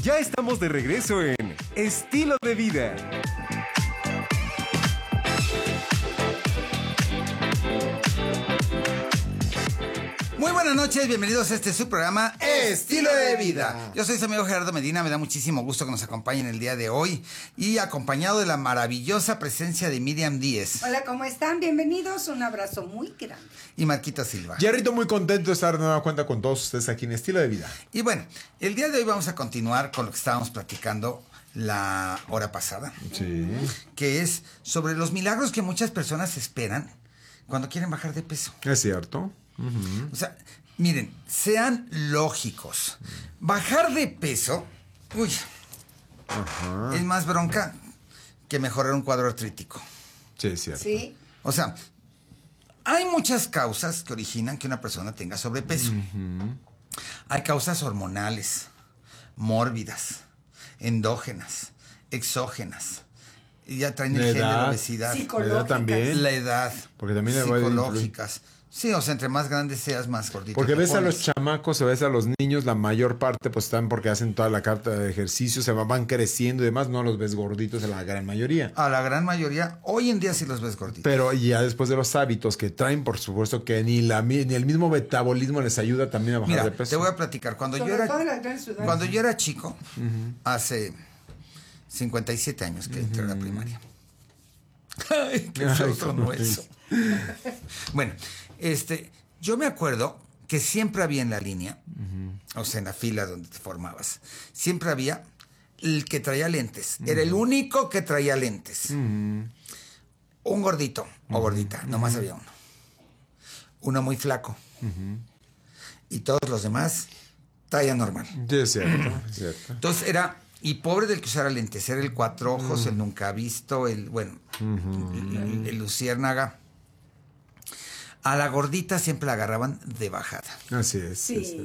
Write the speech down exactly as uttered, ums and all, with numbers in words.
Ya estamos de regreso en Estilo de Vida. Muy buenas noches, bienvenidos a este su programa Estilo de Vida. Yo soy su amigo Gerardo Medina, me da muchísimo gusto que nos acompañen el día de hoy y acompañado de la maravillosa presencia de Miriam Díez. Hola, ¿cómo están? Bienvenidos, un abrazo muy grande. Y Marquita Silva. Jerrito, muy contento de estar de nueva cuenta con todos ustedes aquí en Estilo de Vida. Y bueno, el día de hoy vamos a continuar con lo que estábamos platicando la hora pasada. Sí. Que es sobre los milagros que muchas personas esperan cuando quieren bajar de peso. Es cierto. Uh-huh. O sea, miren, sean lógicos. Bajar de peso, uy, Ajá. es más bronca que mejorar un cuadro artrítico. Sí, es cierto. Sí. O sea, hay muchas causas que originan que una persona tenga sobrepeso. Uh-huh. Hay causas hormonales, mórbidas, endógenas, exógenas. Y ya traen el La gen de la edad. obesidad. La Psicológicas. edad también. La edad. Porque también le va a psicológicas. Sí, o sea, entre más grande seas, más gordito. Porque te ves a pones. los chamacos, o ves a los niños, la mayor parte pues están porque hacen toda la carta de ejercicio, se van creciendo y demás, no los ves gorditos en la gran mayoría. A la gran mayoría, hoy en día sí los ves gorditos. Pero ya después de los hábitos que traen, por supuesto que ni, la, ni el mismo metabolismo les ayuda también a bajar Mira, de peso. te voy a platicar. Cuando Sobre yo era todo en las grandes ciudades. cuando yo era chico, uh-huh. hace cincuenta y siete años que entré uh-huh. a la primaria. Ay, qué feo sonó eso. Bueno, este, yo me acuerdo que siempre había en la línea, uh-huh. o sea, en la fila donde te formabas, siempre había el que traía lentes. Uh-huh. Era el único que traía lentes. Uh-huh. Un gordito uh-huh. o gordita, uh-huh. nomás había uno. Uno muy flaco. Uh-huh. Y todos los demás, talla normal. Sí, es cierto, es cierto. Entonces era... Y pobre del que usara lentes, era el cuatro ojos, uh-huh. el nunca visto, el, bueno, uh-huh. el, el luciérnaga. A la gordita siempre la agarraban de bajada. Así es. Sí. Sí.